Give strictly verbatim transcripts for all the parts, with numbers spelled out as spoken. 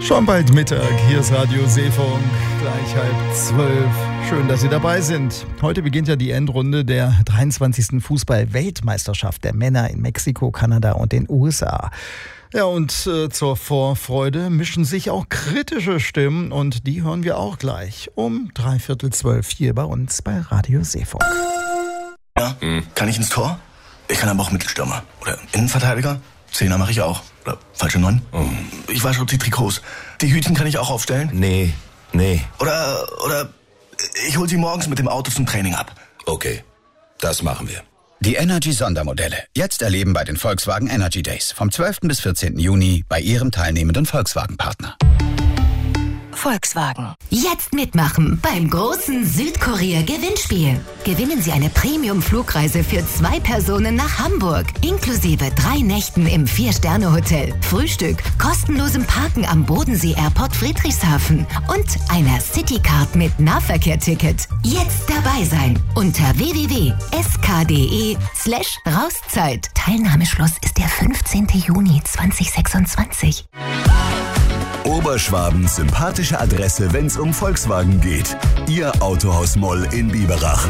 Schon bald Mittag, hier ist Radio Seefunk, gleich halb zwölf. Schön, dass Sie dabei sind. Heute beginnt ja die Endrunde der dreiundzwanzigsten Fußball-Weltmeisterschaft der Männer in Mexiko, Kanada und den U S A. Ja, und äh, zur Vorfreude mischen sich auch kritische Stimmen und die hören wir auch gleich um dreiviertel zwölf hier bei uns bei Radio Seefunk. Ja, hm. Kann ich ins Tor? Ich kann aber auch Mittelstürmer oder Innenverteidiger. Zehner mache ich auch. Oder falsche Neun. Oh. Ich wasche die Trikots. Die Hütchen kann ich auch aufstellen. Nee, nee. Oder, oder ich hol sie morgens mit dem Auto zum Training ab. Okay, das machen wir. Die Energy-Sondermodelle. Jetzt erleben bei den Volkswagen Energy Days. Vom zwölften bis vierzehnten Juni bei Ihrem teilnehmenden Volkswagen-Partner. Volkswagen. Jetzt mitmachen beim großen Südkorea-Gewinnspiel. Gewinnen Sie eine Premium-Flugreise für zwei Personen nach Hamburg. Inklusive drei Nächten im Vier-Sterne-Hotel, Frühstück, kostenlosem Parken am Bodensee-Airport Friedrichshafen und einer Citycard mit Nahverkehr-Ticket. Jetzt dabei sein unter w w w punkt s k punkt d e slash Rauszeit. Teilnahmeschluss ist der fünfzehnten Juni zweitausendsechsundzwanzig. Oberschwabens sympathische Adresse, wenn's um Volkswagen geht. Ihr Autohaus Moll in Biberach.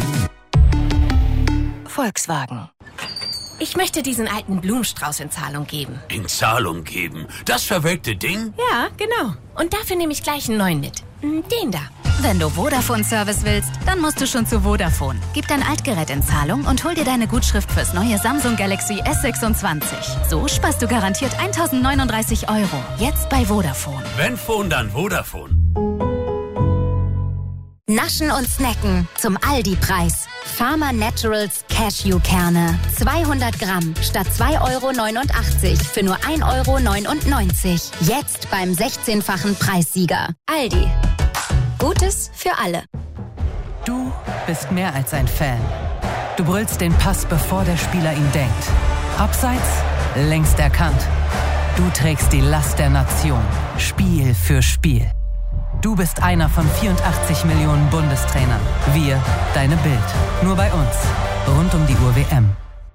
Volkswagen. Ich möchte diesen alten Blumenstrauß in Zahlung geben. In Zahlung geben? Das verwelkte Ding? Ja, genau. Und dafür nehme ich gleich einen neuen mit. Den da. Wenn du Vodafone-Service willst, dann musst du schon zu Vodafone. Gib dein Altgerät in Zahlung und hol dir deine Gutschrift fürs neue Samsung Galaxy S sechsundzwanzig. So sparst du garantiert eintausendneununddreißig Euro. Jetzt bei Vodafone. Wenn Phone, dann Vodafone. Naschen und snacken zum Aldi-Preis. Farmer Naturals Cashewkerne. zweihundert Gramm statt zwei Euro neunundachtzig für nur ein Euro neunundneunzig. Jetzt beim sechzehnfachen Preissieger. Aldi. Gutes für alle. Du bist mehr als ein Fan. Du brüllst den Pass, bevor der Spieler ihn denkt. Abseits, längst erkannt. Du trägst die Last der Nation. Spiel für Spiel. Du bist einer von vierundachtzig Millionen Bundestrainern. Wir, deine Bild. Nur bei uns. Rund um die Uhr W M.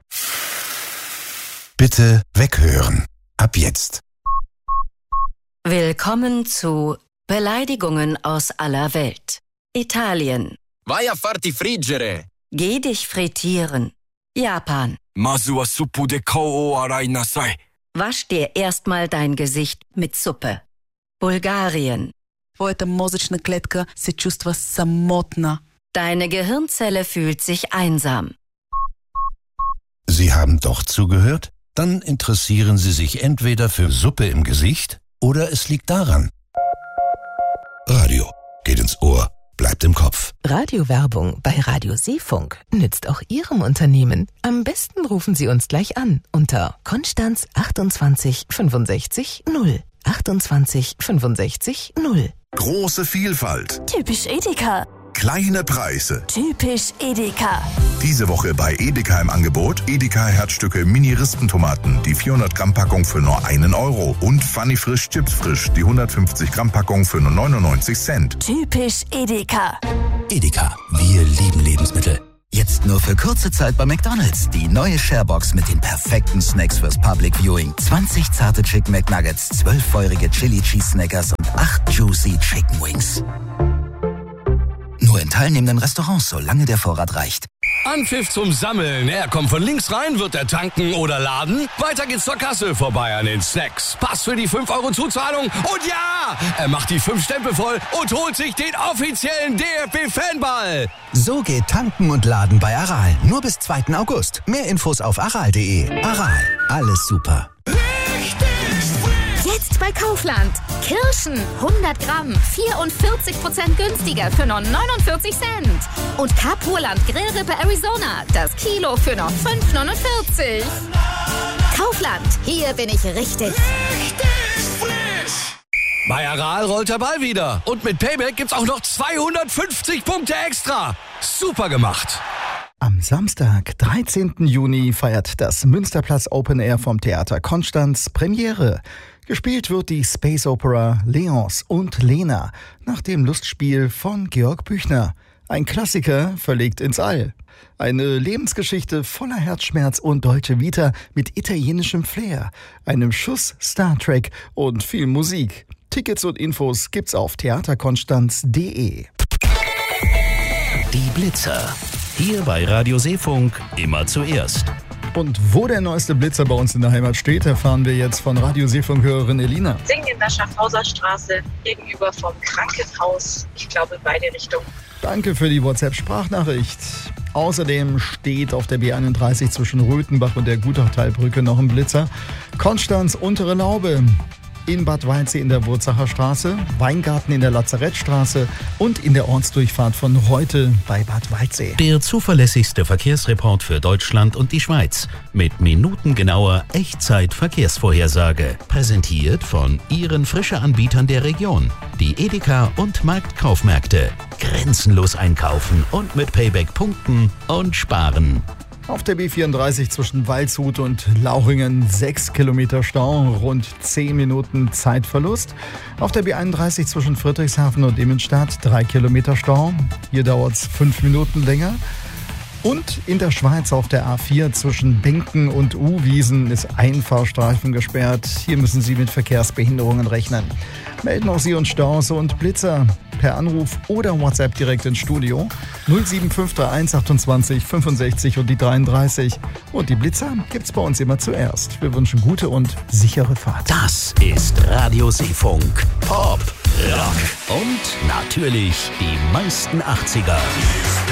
Bitte weghören. Ab jetzt. Willkommen zu Beleidigungen aus aller Welt. Italien. Vai a farti friggere. Geh dich frittieren. Japan. Masu wa suppu de kou o arai nasai. Wasch dir erstmal dein Gesicht mit Suppe. Bulgarien. Твоята мозъчна клетка се чувства самотна. Deine Gehirnzelle fühlt sich einsam. Sie haben doch zugehört? Dann interessieren Sie sich entweder für Suppe im Gesicht oder es liegt daran. Radio geht ins Ohr, bleibt im Kopf. Radiowerbung bei Radio Seefunk nützt auch Ihrem Unternehmen. Am besten rufen Sie uns gleich an unter Konstanz achtundzwanzig fünfundsechzig null. achtundzwanzig fünfundsechzig null. Große Vielfalt. Typisch Edeka. Kleine Preise. Typisch Edeka. Diese Woche bei Edeka im Angebot Edeka Herzstücke Mini-Rispentomaten, die vierhundert Gramm Packung für nur einen Euro und Funny Frisch Chips Frisch, die hundertfünfzig Gramm Packung für nur neunundneunzig Cent. Typisch Edeka. Edeka, wir lieben Lebensmittel. Jetzt nur für kurze Zeit bei McDonald's. Die neue Sharebox mit den perfekten Snacks fürs Public Viewing. zwanzig zarte Chicken McNuggets, zwölf feurige Chili Cheese Snackers und acht Juicy Chicken Wings. Nur in teilnehmenden Restaurants, solange der Vorrat reicht. Anpfiff zum Sammeln. Er kommt von links rein, wird er tanken oder laden. Weiter geht's zur Kasse, vorbei an den Snacks. Pass für die fünf Euro Zuzahlung. Und ja, er macht die fünf Stempel voll und holt sich den offiziellen D F B-Fanball. So geht Tanken und Laden bei Aral. Nur bis zweiten August. Mehr Infos auf aral punkt de. Aral, alles super. Jetzt bei Kaufland. Kirschen hundert Gramm, vierundvierzig Prozent günstiger für nur neunundvierzig Cent. Und Kapuland Grillrippe Arizona, das Kilo für nur fünf neunundvierzig. Kaufland, hier bin ich richtig. Richtig frisch. Bei Aral rollt der Ball wieder. Und mit Payback gibt's auch noch zweihundertfünfzig Punkte extra. Super gemacht. Am Samstag, dreizehnten Juni, feiert das Münsterplatz Open Air vom Theater Konstanz Premiere. Gespielt wird die Space Opera Leonce und Lena nach dem Lustspiel von Georg Büchner. Ein Klassiker verlegt ins All. Eine Lebensgeschichte voller Herzschmerz und deutsche Vita mit italienischem Flair, einem Schuss Star Trek und viel Musik. Tickets und Infos gibt's auf theaterkonstanz punkt de. Die Blitzer. Hier bei Radio Seefunk immer zuerst. Und wo der neueste Blitzer bei uns in der Heimat steht, erfahren wir jetzt von Radio Seefunk-Hörerin Elina. Singen in der Schaffhauser Straße gegenüber vom Krankenhaus. Ich glaube in beide Richtungen. Danke für die WhatsApp-Sprachnachricht. Außerdem steht auf der B einunddreißig zwischen Röthenbach und der Gutachtalbrücke noch ein Blitzer. Konstanz Untere Laube. In Bad Waldsee in der Wurzacher Straße, Weingarten in der Lazarettstraße und in der Ortsdurchfahrt von Reutte bei Bad Waldsee. Der zuverlässigste Verkehrsreport für Deutschland und die Schweiz mit minutengenauer Echtzeit-Verkehrsvorhersage. Präsentiert von Ihren Frische-Anbietern der Region. Die Edeka und Marktkaufmärkte. Grenzenlos einkaufen und mit Payback punkten und sparen. Auf der B vierunddreißig zwischen Waldshut und Lauchringen sechs Kilometer Stau, rund zehn Minuten Zeitverlust. Auf der B einunddreißig zwischen Friedrichshafen und Immenstadt drei Kilometer Stau. Hier dauert es fünf Minuten länger. Und in der Schweiz auf der A vier zwischen Benken und Uwiesen ist ein Fahrstreifen gesperrt. Hier müssen Sie mit Verkehrsbehinderungen rechnen. Melden auch Sie uns Staus und Blitzer per Anruf oder WhatsApp direkt ins Studio. null sieben fünf drei eins achtundzwanzig fünfundsechzig und die dreiunddreißig. Und die Blitzer gibt's bei uns immer zuerst. Wir wünschen gute und sichere Fahrt. Das ist Radio Seefunk. Pop, Rock und natürlich die meisten achtziger.